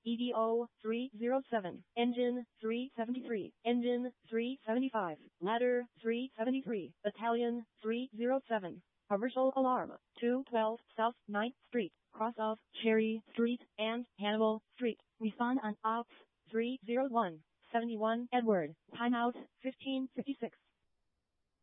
EDO 307, Engine 373, Engine 375, Ladder 373, Battalion 307. Commercial alarm, 212 South 9th Street, cross of Cherry Street and Hannibal Street. Respond on Ops 301, 71 Edward. Timeout 1556.